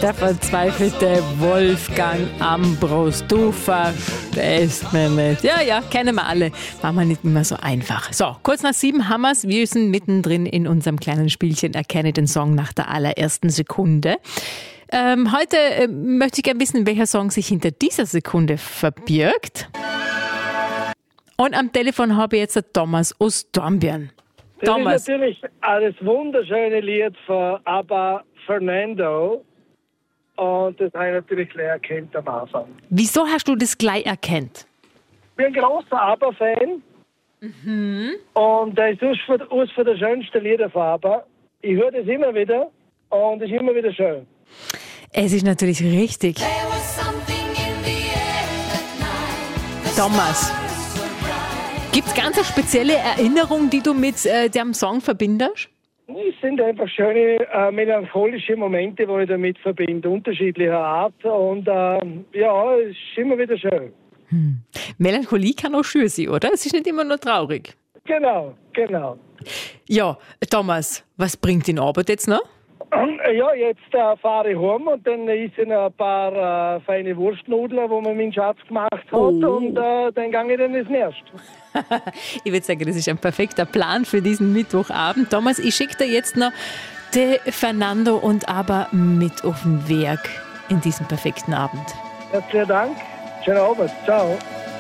Der verzweifelte Wolfgang Ambros, du verstehst mich nicht. Ja, kennen wir alle. War mal nicht immer so einfach. So, kurz nach 7 haben wir's. Wir sind mittendrin in unserem kleinen Spielchen Erkenne den Song nach der allerersten Sekunde. Heute möchte ich gerne wissen, welcher Song sich hinter dieser Sekunde verbirgt. Und am Telefon habe ich jetzt den Thomas aus Dornbirn. Thomas. Das ist natürlich das wunderschöne Lied von ABBA, Fernando. Und das habe ich natürlich gleich erkannt am Anfang. Wieso hast du das gleich erkannt? Ich bin ein großer ABBA-Fan. Und das ist eines von der schönsten Lieder von ABBA. Ich höre das immer wieder und es ist immer wieder schön. Es ist natürlich richtig. Thomas, gibt es ganz eine spezielle Erinnerung, die du mit dem Song verbindest? Es sind einfach schöne melancholische Momente, die ich damit verbinde, unterschiedlicher Art. Und es ist immer wieder schön. Melancholie kann auch schön sein, oder? Es ist nicht immer nur traurig. Genau. Ja, Thomas, was bringt die Arbeit jetzt noch? Ja, jetzt fahre ich heim und dann esse noch ein paar feine Wurstnudeln, die mein Schatz gemacht hat. Und dann gehe ich dann ins Nest. Ich würde sagen, das ist ein perfekter Plan für diesen Mittwochabend. Thomas, ich schicke dir jetzt noch die Fernando und ABBA mit auf den Weg in diesen perfekten Abend. Herzlichen Dank. Schönen Abend. Ciao.